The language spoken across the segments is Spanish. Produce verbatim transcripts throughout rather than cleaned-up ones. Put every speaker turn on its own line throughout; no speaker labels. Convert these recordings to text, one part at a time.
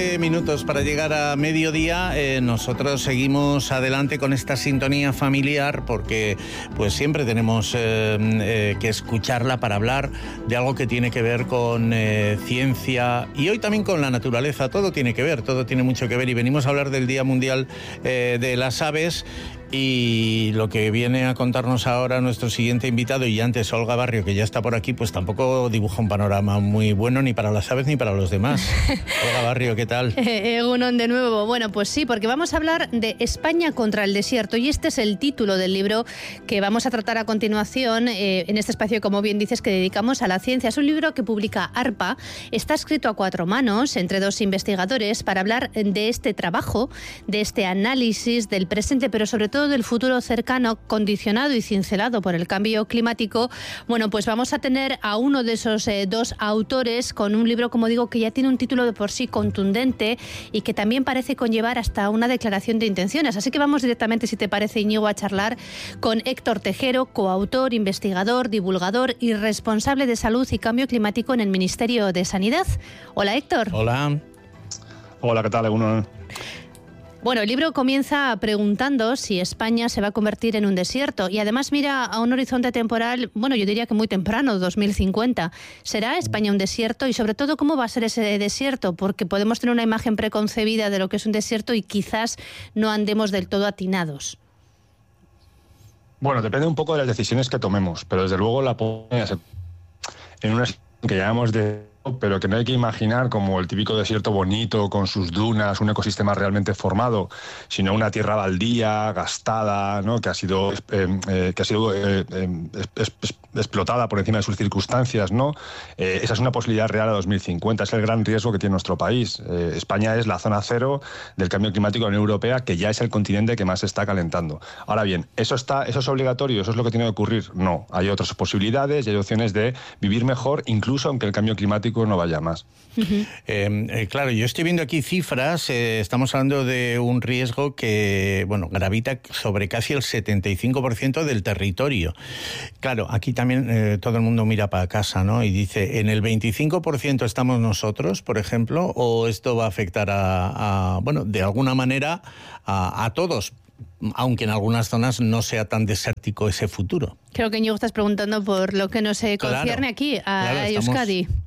Minutos para llegar a mediodía. Eh, nosotros seguimos adelante con esta sintonía familiar porque pues siempre tenemos eh, eh, que escucharla para hablar de algo que tiene que ver con eh, ciencia y hoy también con la naturaleza. Todo tiene que ver, todo tiene mucho que ver y venimos a hablar del Día Mundial eh, de las Aves. Y lo que viene a contarnos ahora nuestro siguiente invitado, y antes Olga Barrio, que ya está por aquí, pues tampoco dibuja un panorama muy bueno ni para las aves ni para los demás. Olga Barrio, ¿qué tal?
Egunon de nuevo. Bueno, pues sí, porque vamos a hablar de España contra el desierto, y este es el título del libro que vamos a tratar a continuación eh, en este espacio, como bien dices, que dedicamos a la ciencia. Es un libro que publica ARPA, está escrito a cuatro manos entre dos investigadores para hablar de este trabajo, de este análisis del presente, pero sobre todo del futuro cercano, condicionado y cincelado por el cambio climático. Bueno, pues vamos a tener a uno de esos eh, dos autores con un libro, como digo, que ya tiene un título de por sí contundente y que también parece conllevar hasta una declaración de intenciones. Así que vamos directamente, si te parece, Íñigo, a charlar con Héctor Tejero, coautor, investigador, divulgador y responsable de salud y cambio climático en el Ministerio de Sanidad. Hola, Héctor.
Hola.
Hola, ¿qué tal? Uno...
Bueno, el libro comienza preguntando si España se va a convertir en un desierto y además mira a un horizonte temporal, bueno, yo diría que muy temprano, dos mil cincuenta. ¿Será España un desierto? Y sobre todo, ¿cómo va a ser ese desierto? Porque podemos tener una imagen preconcebida de lo que es un desierto y quizás no andemos del todo atinados.
Bueno, depende un poco de las decisiones que tomemos, pero desde luego la pone en una que llamamos de... pero que no hay que imaginar como el típico desierto bonito con sus dunas, un ecosistema realmente formado, sino una tierra baldía, gastada, ¿no? que ha sido, eh, eh, que ha sido eh, eh, es, es, explotada por encima de sus circunstancias, ¿no? Eh, esa es una posibilidad real a dos mil cincuenta, es el gran riesgo que tiene nuestro país. Eh, España es la zona cero del cambio climático de la Unión Europea, que ya es el continente que más se está calentando. Ahora bien, ¿eso, está, ¿eso es obligatorio? ¿Eso es lo que tiene que ocurrir? No, hay otras posibilidades y hay opciones de vivir mejor, incluso aunque el cambio climático no vaya más.
Uh-huh. eh, eh, claro, yo estoy viendo aquí cifras, eh, estamos hablando de un riesgo que, bueno, gravita sobre casi el setenta y cinco por ciento del territorio. Claro, aquí también eh, todo el mundo mira para casa, ¿no? Y dice, ¿en el veinticinco por ciento estamos nosotros, por ejemplo, o esto va a afectar a, a bueno, de alguna manera a, a todos? Aunque en algunas zonas no sea tan desértico ese futuro.
Creo que, Íñigo, estás preguntando por lo que nos concierne claro, aquí, a
claro,
Euskadi.
Estamos...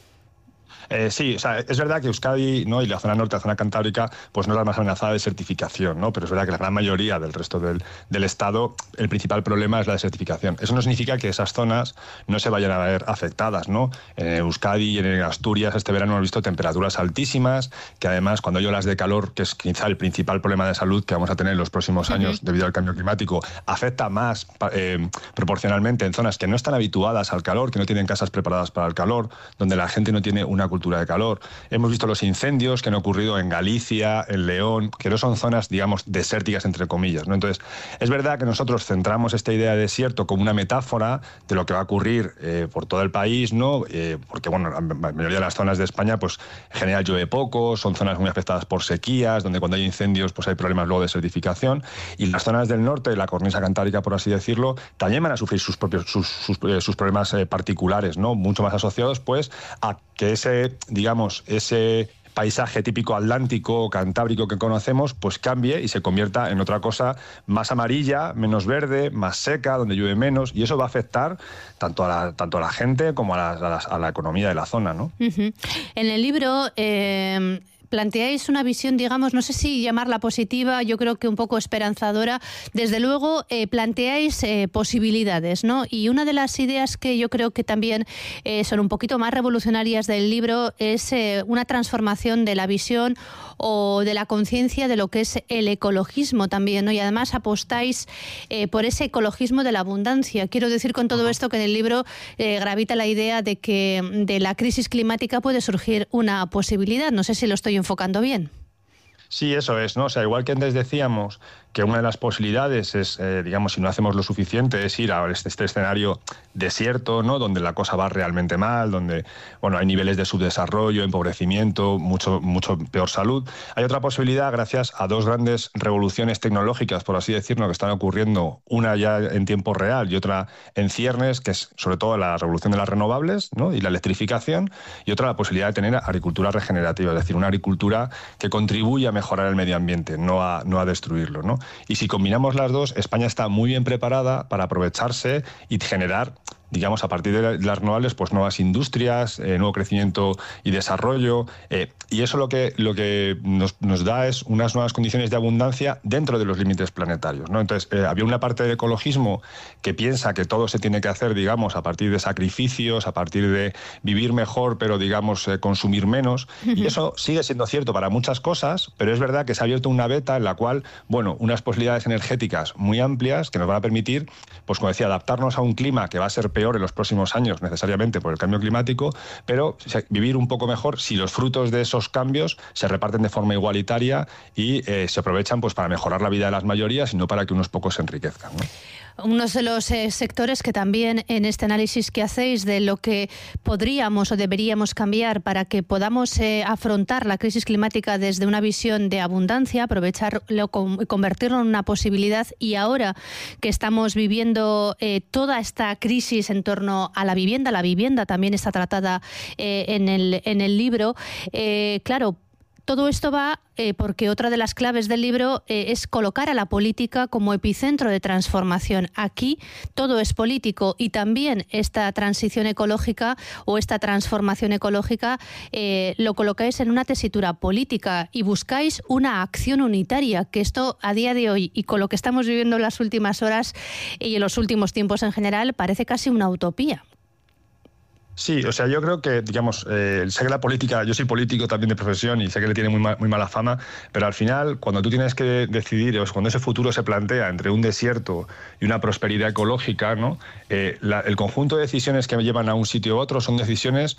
Eh, sí, o sea, es verdad que Euskadi, ¿no? y la zona norte, la zona cantábrica, pues no es la más amenazada de desertificación, ¿no? Pero es verdad que la gran mayoría del resto del, del Estado, el principal problema es la desertificación. Eso no significa que esas zonas no se vayan a ver afectadas, ¿no? En Euskadi y en Asturias este verano hemos visto temperaturas altísimas, que además cuando hay olas de calor, que es quizá el principal problema de salud que vamos a tener en los próximos años uh-huh. debido al cambio climático, afecta más eh, proporcionalmente en zonas que no están habituadas al calor, que no tienen casas preparadas para el calor, donde la gente no tiene una cultura de calor. Hemos visto los incendios que han ocurrido en Galicia, en León, que no son zonas, digamos, desérticas, entre comillas, ¿no? Entonces, es verdad que nosotros centramos esta idea de desierto como una metáfora de lo que va a ocurrir eh, por todo el país, ¿no? Eh, porque, bueno, la mayoría de las zonas de España, pues, en general llueve poco, son zonas muy afectadas por sequías, donde cuando hay incendios, pues hay problemas luego de desertificación, y las zonas del norte, la cornisa cantábrica, por así decirlo, también van a sufrir sus propios sus, sus, eh, sus problemas eh, particulares, ¿no? Mucho más asociados, pues, a que ese, digamos, ese paisaje típico atlántico, cantábrico que conocemos, pues cambie y se convierta en otra cosa más amarilla, menos verde, más seca, donde llueve menos, y eso va a afectar tanto a la, tanto a la gente como a la, a la, a la economía de la zona, ¿no?
Uh-huh. En el libro... Eh... planteáis una visión, digamos, no sé si llamarla positiva, yo creo que un poco esperanzadora. Desde luego, eh, planteáis eh, posibilidades, ¿no? Y una de las ideas que yo creo que también eh, son un poquito más revolucionarias del libro es eh, una transformación de la visión o de la conciencia de lo que es el ecologismo también, ¿no? Y además apostáis eh, por ese ecologismo de la abundancia. Quiero decir con todo esto que en el libro eh, gravita la idea de que de la crisis climática puede surgir una posibilidad. No sé si lo estoy enfocando bien.
Sí, eso es, ¿no? O sea, igual que antes decíamos que una de las posibilidades es, eh, digamos, si no hacemos lo suficiente, es ir a este, este escenario desierto, ¿no? Donde la cosa va realmente mal, donde, bueno, hay niveles de subdesarrollo, empobrecimiento, mucho, mucho peor salud. Hay otra posibilidad, gracias a dos grandes revoluciones tecnológicas, por así decirlo, que están ocurriendo, una ya en tiempo real y otra en ciernes, que es sobre todo la revolución de las renovables, ¿no? Y la electrificación, y otra la posibilidad de tener agricultura regenerativa, es decir, una agricultura que contribuye a mejorar el medio ambiente, no a, no a destruirlo, ¿no? Y si combinamos las dos, España está muy bien preparada para aprovecharse y generar, digamos, a partir de las renovables, pues nuevas industrias, eh, nuevo crecimiento y desarrollo, eh, y eso lo que, lo que nos, nos da es unas nuevas condiciones de abundancia dentro de los límites planetarios, ¿no? Entonces, eh, había una parte del ecologismo que piensa que todo se tiene que hacer, digamos, a partir de sacrificios, a partir de vivir mejor, pero, digamos, eh, consumir menos, uh-huh. Y eso sigue siendo cierto para muchas cosas, pero es verdad que se ha abierto una beta en la cual, bueno, unas posibilidades energéticas muy amplias que nos van a permitir, pues como decía, adaptarnos a un clima que va a ser peor en los próximos años necesariamente por el cambio climático, pero vivir un poco mejor si los frutos de esos cambios se reparten de forma igualitaria y eh, se aprovechan pues para mejorar la vida de las mayorías y no para que unos pocos se enriquezcan, ¿no?
Uno de los eh, sectores que también en este análisis que hacéis de lo que podríamos o deberíamos cambiar para que podamos eh, afrontar la crisis climática desde una visión de abundancia, aprovecharlo y convertirlo en una posibilidad, y ahora que estamos viviendo eh, toda esta crisis en torno a la vivienda, la vivienda también está tratada eh, en, el, en el libro, eh, claro, todo esto va eh, porque otra de las claves del libro eh, es colocar a la política como epicentro de transformación. Aquí todo es político y también esta transición ecológica o esta transformación ecológica eh, lo colocáis en una tesitura política y buscáis una acción unitaria, que esto a día de hoy y con lo que estamos viviendo en las últimas horas y en los últimos tiempos en general parece casi una utopía.
Sí, o sea, yo creo que, digamos, eh, sé que la política, yo soy político también de profesión y sé que le tiene muy, ma- muy mala fama, pero al final, cuando tú tienes que decidir, o sea, cuando ese futuro se plantea entre un desierto y una prosperidad ecológica, ¿no? Eh, la, el conjunto de decisiones que me llevan a un sitio u otro son decisiones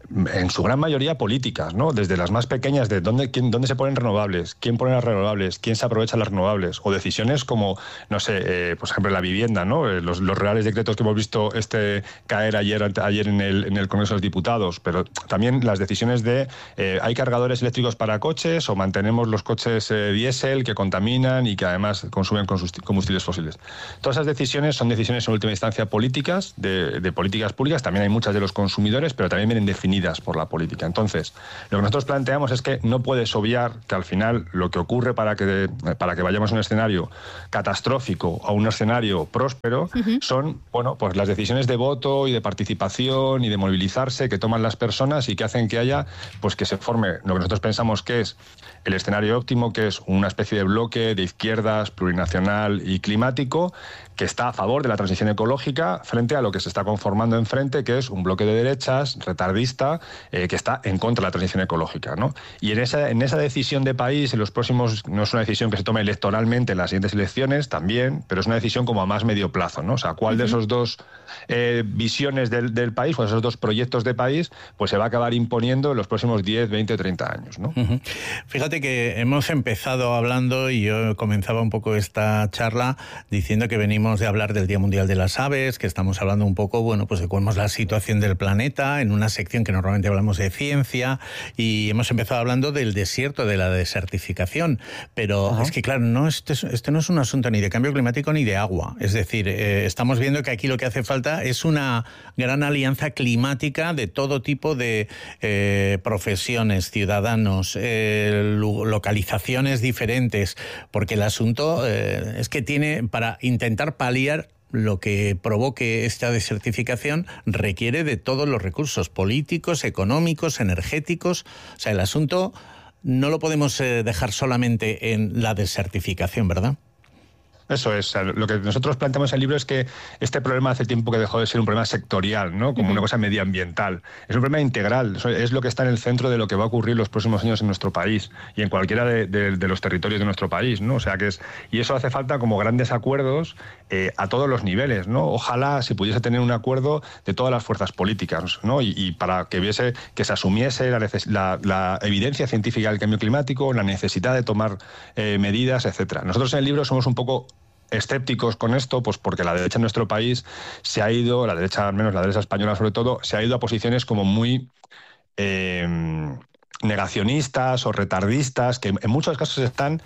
en su gran mayoría políticas, ¿no? Desde las más pequeñas de dónde, quién, dónde se ponen renovables, quién pone las renovables, quién se aprovecha las renovables, o decisiones como, no sé, eh, por ejemplo, la vivienda, ¿no? Eh, los, los reales decretos que hemos visto este caer ayer, ayer en, el, en el Congreso de los Diputados, pero también las decisiones de eh, ¿hay cargadores eléctricos para coches o mantenemos los coches eh, diésel que contaminan y que además consumen combustibles fósiles? Todas esas decisiones son decisiones en última instancia políticas, de, de políticas públicas, también hay muchas de los consumidores, pero también vienen definidas por la política. Entonces, lo que nosotros planteamos es que no puedes obviar que al final lo que ocurre para que, para que vayamos a un escenario catastrófico a un escenario próspero uh-huh. son, bueno, pues las decisiones de voto y de participación y de movilizarse que toman las personas y que hacen que haya, pues que se forme lo que nosotros pensamos que es el escenario óptimo, que es una especie de bloque de izquierdas, plurinacional y climático, que está a favor de la transición ecológica frente a lo que se está conformando enfrente, que es un bloque de derechas, retardista, eh, que está en contra de la transición ecológica, ¿no? Y en esa, en esa decisión de país, en los próximos, no es una decisión que se tome electoralmente en las siguientes elecciones, también, pero es una decisión como a más medio plazo, ¿no? O sea, ¿cuál uh-huh. de esos dos eh, visiones del, del país, o esos dos proyectos de país, pues se va a acabar imponiendo en los próximos diez, veinte, treinta años, ¿no?
Uh-huh. Fíjate que hemos empezado hablando, y yo comenzaba un poco esta charla diciendo que venimos de hablar del Día Mundial de las Aves, que estamos hablando un poco, bueno, pues de cómo es la situación del planeta, en una sección que normalmente hablamos de ciencia, y hemos empezado hablando del desierto, de la desertificación, pero uh-huh. es que claro, no, este, este no es un asunto ni de cambio climático ni de agua, es decir, eh, estamos viendo que aquí lo que hace falta es una gran alianza climática de todo tipo de eh, profesiones, ciudadanos, eh, localizaciones diferentes, porque el asunto eh, es que tiene, para intentar paliar lo que provoque esta desertificación, requiere de todos los recursos políticos, económicos, energéticos. O sea, el asunto no lo podemos eh, dejar solamente en la desertificación, ¿verdad?
Eso es. O sea, lo que nosotros planteamos en el libro es que este problema hace tiempo que dejó de ser un problema sectorial, ¿no? Como uh-huh. una cosa medioambiental. Es un problema integral. Eso es lo que está en el centro de lo que va a ocurrir los próximos años en nuestro país y en cualquiera de, de, de los territorios de nuestro país, ¿no? O sea, que es y eso hace falta como grandes acuerdos eh, a todos los niveles, ¿no? Ojalá se pudiese tener un acuerdo de todas las fuerzas políticas, ¿no? Y, y para que viese que se asumiese la, la, la evidencia científica del cambio climático, la necesidad de tomar eh, medidas, etcétera. Nosotros en el libro somos un poco escépticos con esto, pues porque la derecha en nuestro país se ha ido, la derecha, al menos la derecha española sobre todo, se ha ido a posiciones como muy eh, negacionistas o retardistas, que en muchos casos están,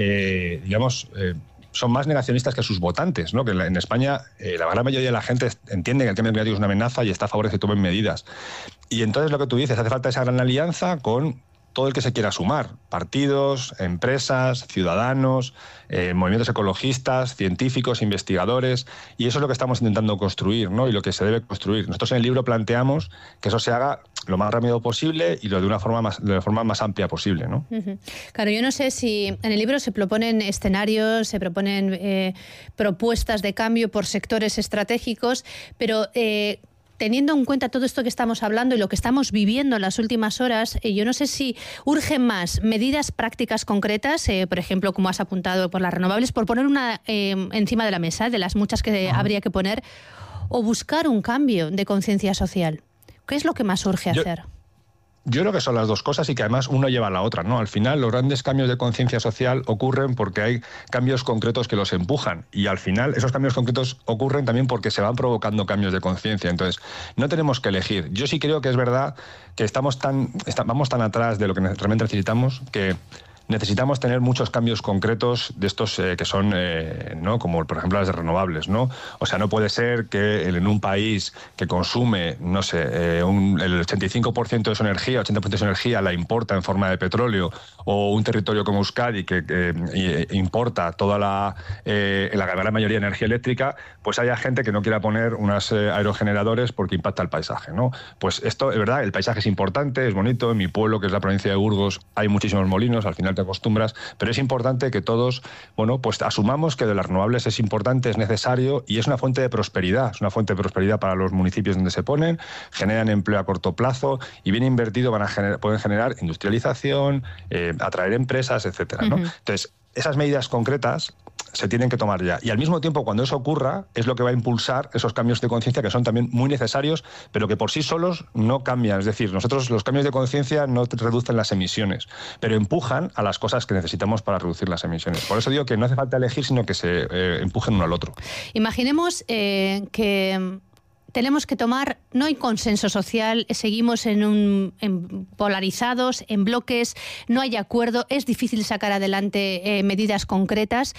eh, digamos, eh, son más negacionistas que sus votantes, ¿no? Que en España eh, la gran mayoría de la gente entiende que el cambio climático es una amenaza y está a favor de que se tomen medidas. Y entonces lo que tú dices, hace falta esa gran alianza con todo el que se quiera sumar, partidos, empresas, ciudadanos, eh, movimientos ecologistas, científicos, investigadores, y eso es lo que estamos intentando construir, ¿no? Y lo que se debe construir. Nosotros en el libro planteamos que eso se haga lo más rápido posible y lo de una forma más, de la forma más amplia posible, ¿no?
Uh-huh. Claro, yo no sé si en el libro se proponen escenarios, se proponen eh, propuestas de cambio por sectores estratégicos, pero eh, teniendo en cuenta todo esto que estamos hablando y lo que estamos viviendo en las últimas horas, eh, yo no sé si urgen más medidas prácticas concretas, eh, por ejemplo, como has apuntado por las renovables, por poner una eh, encima de la mesa, de las muchas que ah. habría que poner, o buscar un cambio de conciencia social. ¿Qué es lo que más urge
yo,
hacer?
Yo creo que son las dos cosas y que además uno lleva a la otra, ¿no? Al final los grandes cambios de conciencia social ocurren porque hay cambios concretos que los empujan y al final esos cambios concretos ocurren también porque se van provocando cambios de conciencia. Entonces, no tenemos que elegir. Yo sí creo que es verdad que estamos tan, está, vamos tan atrás de lo que realmente necesitamos que necesitamos tener muchos cambios concretos de estos eh, que son, eh, ¿no? Como por ejemplo las de renovables, ¿no? O sea, no puede ser que en un país que consume, no sé, eh, un, el ochenta y cinco por ciento de su energía, ochenta por ciento de su energía la importa en forma de petróleo, o un territorio como Euskadi que eh, importa toda la, eh, la gran mayoría de energía eléctrica, pues haya gente que no quiera poner unos eh, aerogeneradores porque impacta el paisaje, ¿no? Pues esto, es verdad, el paisaje es importante, es bonito. En mi pueblo, que es la provincia de Burgos, hay muchísimos molinos, al final te acostumbras, pero es importante que todos, bueno, pues asumamos que de las renovables es importante, es necesario y es una fuente de prosperidad, es una fuente de prosperidad para los municipios donde se ponen, generan empleo a corto plazo y bien invertido van a generar, pueden generar industrialización, eh, atraer empresas, etcétera, ¿no? Uh-huh. Entonces, esas medidas concretas se tienen que tomar ya. Y al mismo tiempo, cuando eso ocurra, es lo que va a impulsar esos cambios de conciencia que son también muy necesarios, pero que por sí solos no cambian. Es decir, nosotros los cambios de conciencia no reducen las emisiones, pero empujan a las cosas que necesitamos para reducir las emisiones. Por eso digo que no hace falta elegir, sino que se eh, empujen uno al otro.
Imaginemos eh, que tenemos que tomar, no hay consenso social, seguimos en un en polarizados, en bloques, no hay acuerdo, es difícil sacar adelante eh, medidas concretas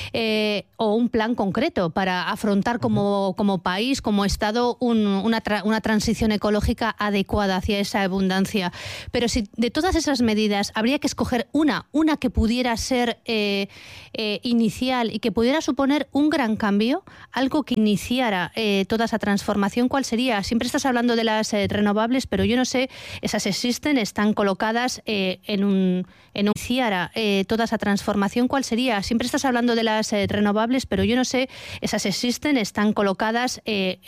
eh, o un plan concreto para afrontar como, como país, como Estado, un, una, tra, una transición ecológica adecuada hacia esa abundancia. Pero si de todas esas medidas habría que escoger una, una que pudiera ser eh, eh, inicial y que pudiera suponer un gran cambio, algo que iniciara eh, toda esa transformación, ¿cuál sería? Siempre estás hablando de las eh, renovables, pero yo no sé, esas existen, están colocadas eh, en un en un ciara, eh, toda esa transformación, ¿cuál sería? Siempre estás hablando de las eh, renovables, pero yo no sé, esas existen, están colocadas eh,